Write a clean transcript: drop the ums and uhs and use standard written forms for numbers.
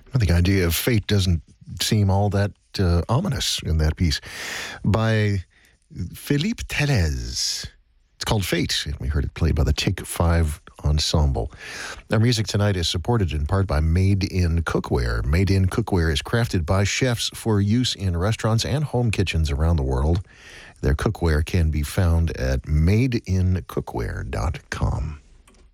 The idea of fate doesn't seem all that ominous in that piece. By Philippe Telez. It's called Fate, and we heard it played by the Take 5 Ensemble. Our music tonight is supported in part by Made in Cookware. Made in Cookware is crafted by chefs for use in restaurants and home kitchens around the world. Their cookware can be found at madeincookware.com.